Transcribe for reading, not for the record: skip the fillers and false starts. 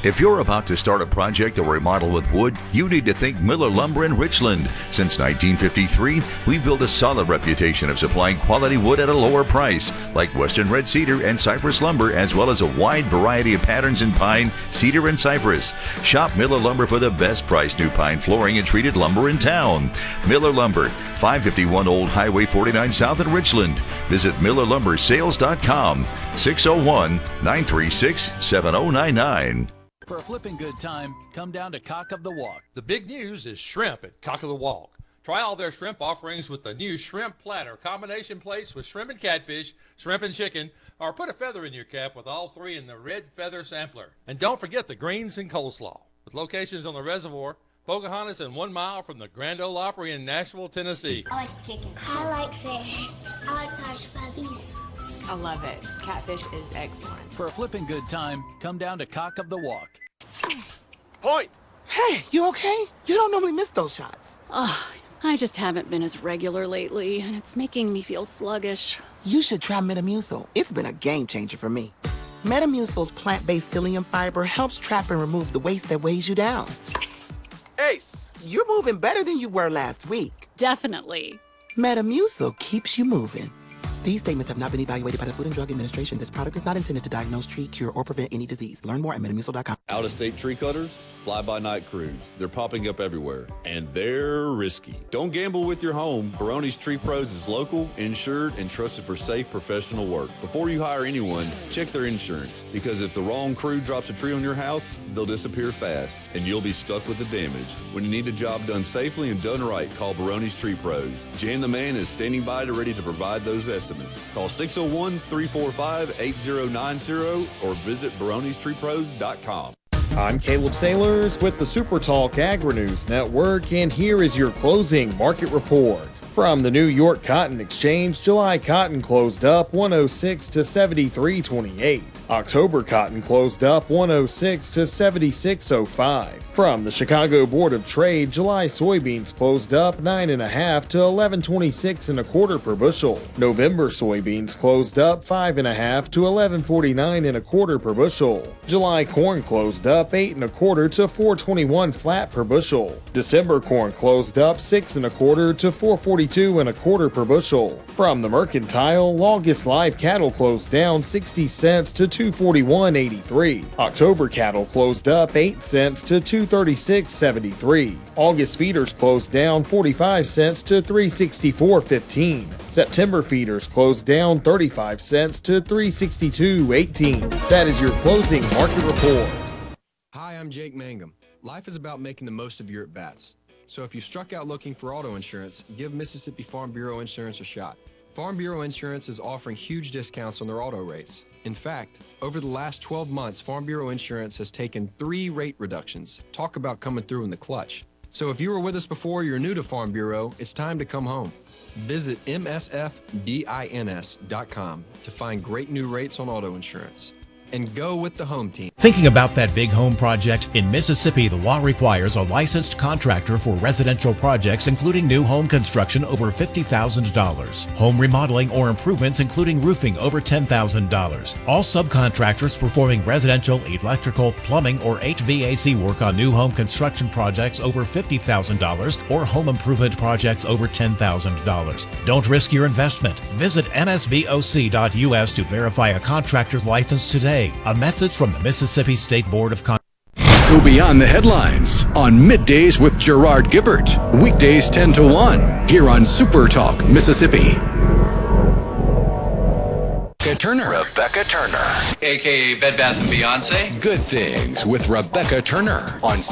If you're about to start a project or remodel with wood, you need to think Miller Lumber in Richland. Since 1953, we've built a solid reputation of supplying quality wood at a lower price, like Western Red Cedar and Cypress lumber, as well as a wide variety of patterns in pine, cedar, and cypress. Shop Miller Lumber for the best price new pine flooring and treated lumber in town. Miller Lumber, 551 Old Highway 49 South in Richland. Visit MillerLumberSales.com, 601-936-7099. For a flipping good time, come down to Cock of the Walk. The big news is shrimp at Cock of the Walk. Try all their shrimp offerings with the new shrimp platter, combination plates with shrimp and catfish, shrimp and chicken, or put a feather in your cap with all three in the red feather sampler. And don't forget the greens and coleslaw. With locations on the reservoir, Pocahontas, and 1 mile from the Grand Ole Opry in Nashville, Tennessee. I like chicken. I like fish. I like hush puppies. I love it. Catfish is excellent. For a flipping good time, come down to Cock of the Walk. Point! Hey, you okay? You don't normally miss those shots. I just haven't been as regular lately, and it's making me feel sluggish. You should try Metamucil. It's been a game changer for me. Metamucil's plant-based psyllium fiber helps trap and remove the waste that weighs you down. Ace! You're moving better than you were last week. Definitely. Metamucil keeps you moving. These statements have not been evaluated by the Food and Drug Administration. This product is not intended to diagnose, treat, cure, or prevent any disease. Learn more at Metamucil.com. Out-of-state tree cutters, fly-by-night crews. They're popping up everywhere, and they're risky. Don't gamble with your home. Barone's Tree Pros is local, insured, and trusted for safe professional work. Before you hire anyone, check their insurance, because if the wrong crew drops a tree on your house, they'll disappear fast, and you'll be stuck with the damage. When you need a job done safely and done right, call Barone's Tree Pros. Jan the Man is standing by to ready to provide those estimates. Call 601-345-8090 or visit baronestreepros.com. I'm Caleb Sailors with the Super Talk Agri-News Network, and here is your closing market report. From the New York Cotton Exchange, July cotton closed up 106 to 73.28. October cotton closed up 106 to 76.05. From the Chicago Board of Trade, July soybeans closed up 9.5 to 11.26 per bushel. November soybeans closed up 5.5 to 11.49 per bushel. July corn closed up 8.25 to 4.21 flat per bushel. December corn closed up 6.25 to 4.42 per bushel. From the Mercantile, August live cattle closed down 60 cents to 241.83. October cattle closed up 8 cents to 236.73. August feeders closed down 45 cents to 364.15. September feeders closed down 35 cents to 362.18. That is your closing market report. Hi, I'm Jake Mangum. Life is about making the most of your at-bats. So if you struck out looking for auto insurance, give Mississippi Farm Bureau Insurance a shot. Farm Bureau Insurance is offering huge discounts on their auto rates. In fact, over the last 12 months, Farm Bureau Insurance has taken 3 rate reductions. Talk about coming through in the clutch. So if you were with us before, you're new to Farm Bureau, it's time to come home. Visit msfbins.com to find great new rates on auto insurance. And go with the home team. Thinking about that big home project? In Mississippi, the law requires a licensed contractor for residential projects, including new home construction over $50,000. Home remodeling or improvements, including roofing, over $10,000. All subcontractors performing residential, electrical, plumbing, or HVAC work on new home construction projects over $50,000 or home improvement projects over $10,000. Don't risk your investment. Visit msboc.us to verify a contractor's license today. A message from the Mississippi State Board of Contractors. Go beyond the headlines on Middays with Gerard Gibbert. Weekdays 10 to 1 here on Super Talk Mississippi. Rebecca Turner. A.K.A. Bed Bath & Beyonce. Good Things with Rebecca Turner on